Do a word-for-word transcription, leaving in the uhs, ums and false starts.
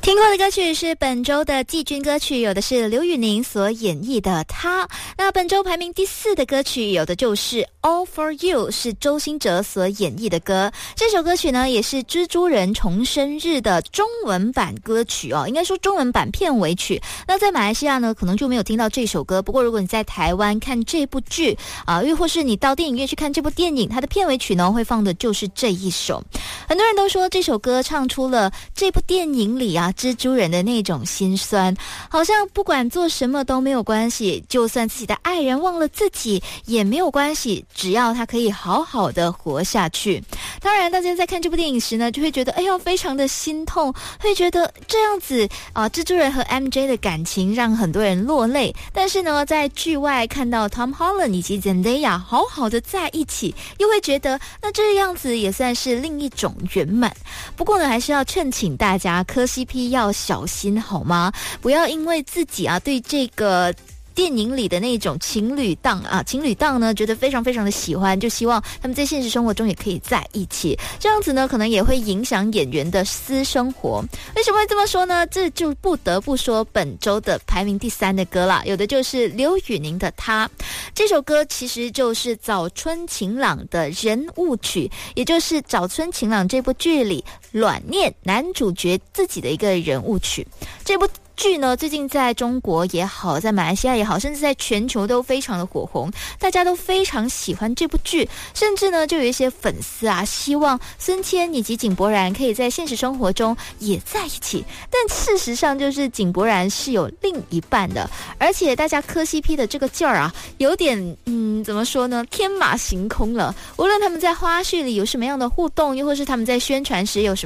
听过的歌曲是本周的季军歌曲，有的是刘宇宁所演绎的《他》。那本周排名第四的歌曲，有的就是《All for You》，是周兴哲所演绎的歌。这首歌曲呢，也是蜘蛛人重生日的中文版歌曲哦，应该说中文版片尾曲。那在马来西亚呢，可能就没有听到这首歌。不过如果你在台湾看这部剧啊，又或是你到电影院去看这部电影，它的片尾曲呢，会放的就是这一首。很多人都说这首歌唱出了这部电影里啊蜘蛛人的那种心酸，好像不管做什么都没有关系，就算自己的爱人忘了自己也没有关系，只要他可以好好的活下去。当然大家在看这部电影时呢，就会觉得哎呦非常的心痛，会觉得这样子啊、呃，蜘蛛人和 M J 的感情让很多人落泪。但是呢，在剧外看到 Tom Holland 以及 Zendaya 好好的在一起，又会觉得那这样子也算是另一种圆满。不过呢，还是要劝请大家磕 C P 要小心好吗？不要因为自己啊对这个电影里的那种情侣档啊，情侣档呢觉得非常非常的喜欢，就希望他们在现实生活中也可以在一起，这样子呢可能也会影响演员的私生活。为什么会这么说呢？这就不得不说本周的排名第三的歌啦，有的就是刘宇宁的《他》。这首歌其实就是早春晴朗的人物曲，也就是早春晴朗这部剧里阮念男主角自己的一个人物曲。这部剧呢，最近在中国也好，在马来西亚也好，甚至在全球都非常的火红，大家都非常喜欢这部剧，甚至呢就有一些粉丝啊希望孙谦以及井柏然可以在现实生活中也在一起，但事实上就是井柏然是有另一半的，而且大家磕 C P 的这个劲儿啊有点嗯怎么说呢，天马行空了。无论他们在花絮里有什么样的互动，又或是他们在宣传时有什么